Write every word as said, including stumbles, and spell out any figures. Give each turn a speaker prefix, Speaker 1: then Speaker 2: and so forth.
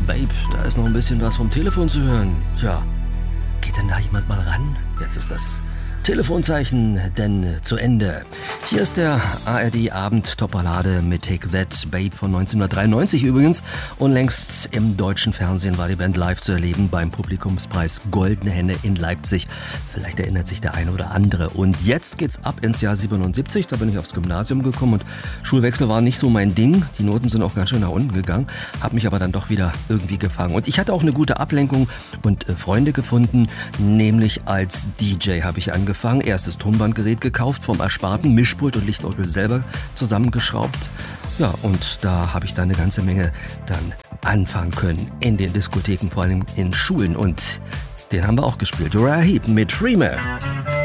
Speaker 1: Babe, da ist noch ein bisschen was vom Telefon zu hören. Tja, geht denn da jemand mal ran? Jetzt ist das Telefonzeichen denn zu Ende. Hier ist der A R D-Abend-Topballade mit Take That, Babe von neunzehnhundertdreiundneunzig übrigens. Unlängst im deutschen Fernsehen war die Band live zu erleben beim Publikumspreis Goldene Henne in Leipzig. Vielleicht erinnert sich der eine oder andere. Und jetzt geht's ab ins Jahr siebenundsiebzig. Da bin ich aufs Gymnasium gekommen und Schulwechsel war nicht so mein Ding. Die Noten sind auch ganz schön nach unten gegangen. Hab mich aber dann doch wieder irgendwie gefangen. Und ich hatte auch eine gute Ablenkung und äh, Freunde gefunden. Nämlich als D J habe ich angefangen. Erstes Tonbandgerät gekauft, vom Ersparten, Mischpult und Lichtorgel selber zusammengeschraubt. Ja, und da habe ich dann eine ganze Menge dann anfangen können in den Diskotheken, vor allem in Schulen. Und den haben wir auch gespielt. Uriah Heep mit Dreamer.